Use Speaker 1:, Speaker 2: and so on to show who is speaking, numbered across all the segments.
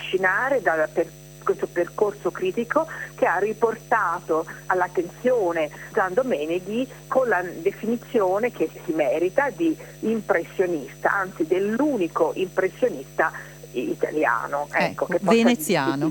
Speaker 1: trascinare questo percorso critico che ha riportato all'attenzione Gian Domenighi con la definizione che si merita di impressionista, anzi dell'unico impressionista italiano, che
Speaker 2: veneziano.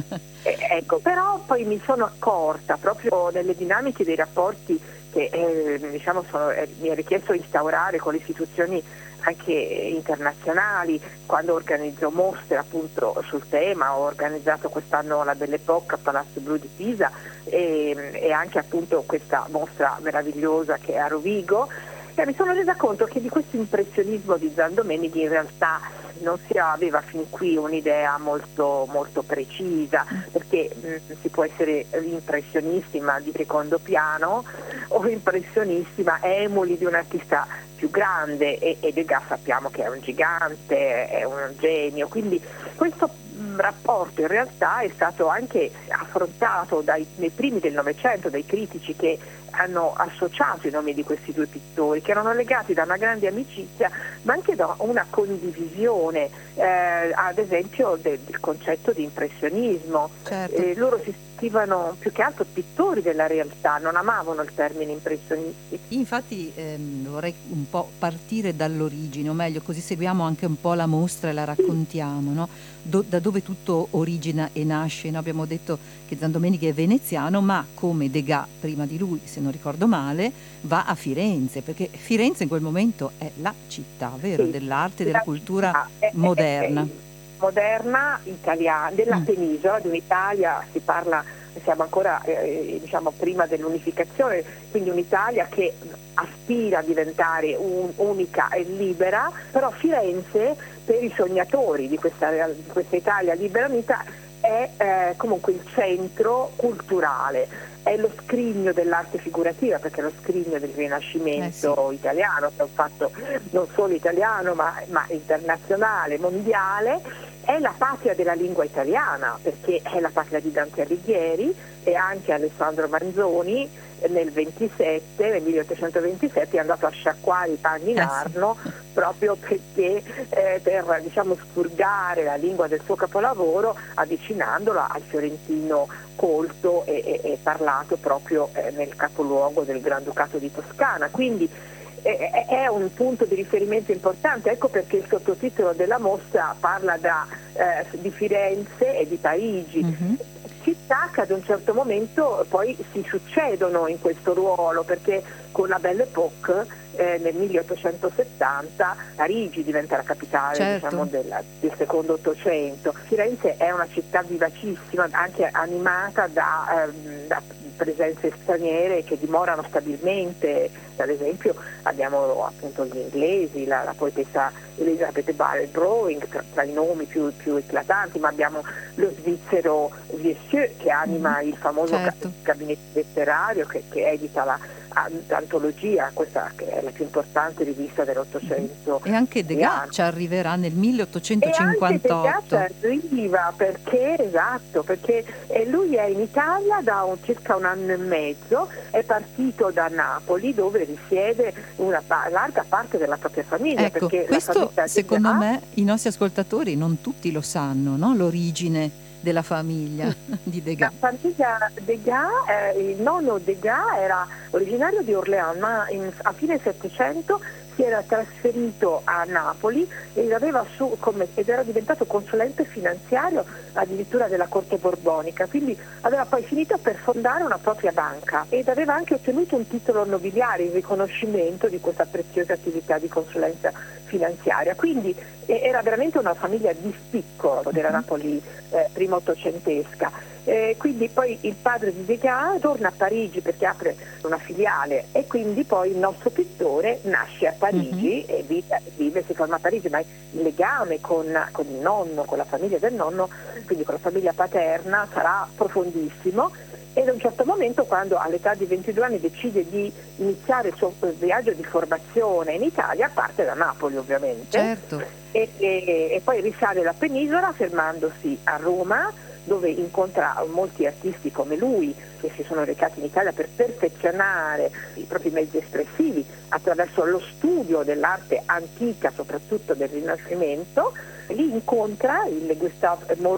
Speaker 1: Ecco, però poi mi sono accorta proprio nelle dinamiche dei rapporti che mi è richiesto instaurare con le istituzioni anche internazionali, quando organizzo mostre appunto sul tema. Ho organizzato quest'anno la Belle Époque a Palazzo Blu di Pisa e anche appunto questa mostra meravigliosa che è a Rovigo, e mi sono resa conto che di questo impressionismo di Gian Domenighi in realtà non si aveva fin qui un'idea molto, molto precisa, perché si può essere impressionisti ma di secondo piano o impressionisti ma emuli di un artista più grande, e Degas sappiamo che è un gigante, è un genio, quindi questo rapporto in realtà è stato anche affrontato nei primi del Novecento dai critici che hanno associato i nomi di questi due pittori, che erano legati da una grande amicizia ma anche da una condivisione, ad esempio del concetto di impressionismo.
Speaker 2: Certo.
Speaker 1: Loro si sentivano più che altro pittori della realtà, non amavano il termine impressionisti.
Speaker 2: Infatti vorrei un po' partire dall'origine, o meglio così seguiamo anche un po' la mostra e la raccontiamo, no? Da dove tutto origina e nasce, no? Abbiamo detto che Gian Domenighi è veneziano, ma come Degas prima di lui, se non ricordo male, va a Firenze, perché Firenze in quel momento è la città, vero?
Speaker 1: Sì,
Speaker 2: Dell'arte e della cultura
Speaker 1: è
Speaker 2: moderna.
Speaker 1: Moderna, italiana, della penisola, di un'Italia, siamo ancora prima dell'unificazione, quindi un'Italia che aspira a diventare unica e libera, però Firenze per i sognatori di questa Italia libera unita è comunque il centro culturale, è lo scrigno dell'arte figurativa, perché è lo scrigno del Rinascimento italiano, che è un fatto non solo italiano ma internazionale, mondiale. È la patria della lingua italiana, perché è la patria di Dante Alighieri e anche Alessandro Manzoni nel 1827 è andato a sciacquare i panni in Arno proprio perché per spurgare la lingua del suo capolavoro, avvicinandola al fiorentino colto e parlato proprio nel capoluogo del Granducato di Toscana. Quindi è un punto di riferimento importante, ecco perché il sottotitolo della mostra parla di Firenze e di Parigi, città che ad un certo momento poi si succedono in questo ruolo, perché con la Belle Époque nel 1870 Parigi diventa la capitale del secondo Ottocento. Firenze è una città vivacissima, anche animata da presenze straniere che dimorano stabilmente. Ad esempio abbiamo appunto gli inglesi, la poetessa Elizabeth Barrett Browning tra i nomi più eclatanti, ma abbiamo lo svizzero Viessieux che anima il famoso gabinetto letterario che edita l'antologia, questa che è la più importante rivista dell'Ottocento.
Speaker 2: E anche Degas ci arriverà nel 1858.
Speaker 1: E anche Degas arriva perché lui è in Italia da circa un anno e mezzo, è partito da Napoli dove risiede una larga parte della propria famiglia.
Speaker 2: Ecco,
Speaker 1: perché
Speaker 2: questo secondo me i nostri ascoltatori non tutti lo sanno, no? L'origine della famiglia di Degas.
Speaker 1: La famiglia Degas, il nonno Degas era originario di Orléans, ma a fine Settecento si era trasferito a Napoli ed era diventato consulente finanziario addirittura della corte borbonica, quindi aveva poi finito per fondare una propria banca ed aveva anche ottenuto un titolo nobiliare in riconoscimento di questa preziosa attività di consulenza finanziaria, quindi era veramente una famiglia di spicco della Napoli prima ottocentesca. Quindi poi il padre di Degas torna a Parigi perché apre una filiale e quindi poi il nostro pittore nasce a Parigi e vive, si forma a Parigi, ma il legame con il nonno, con la famiglia del nonno, quindi con la famiglia paterna, sarà profondissimo. E ad un certo momento, quando all'età di 22 anni decide di iniziare il suo viaggio di formazione in Italia, parte da Napoli ovviamente, e poi risale la penisola fermandosi a Roma, dove incontra molti artisti come lui che si sono recati in Italia per perfezionare i propri mezzi espressivi attraverso lo studio dell'arte antica, soprattutto del Rinascimento. Lì incontra il Gustave Moreau,